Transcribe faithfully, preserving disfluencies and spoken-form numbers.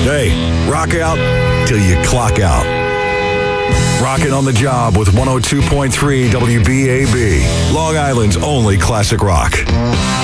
Hey, rock out till you clock out. Rocking on the job with one oh two point three W B A B, Long Island's only classic rock.